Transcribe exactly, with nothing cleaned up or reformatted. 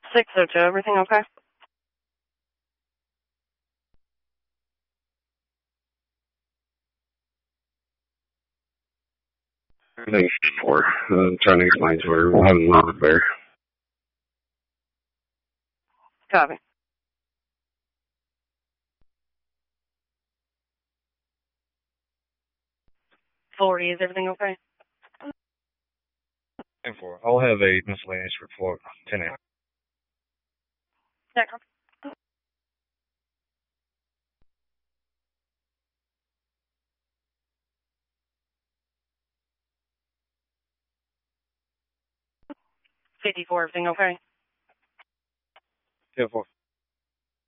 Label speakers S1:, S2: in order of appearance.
S1: six oh two, everything okay?
S2: Everything's four. I'm trying to explain to her. We'll have another bear.
S1: Copy. forty, is everything okay?
S2: ten four. I'll have a miscellaneous report. ten eight.
S1: Yeah, copy. fifty-four, everything okay?
S2: ten four.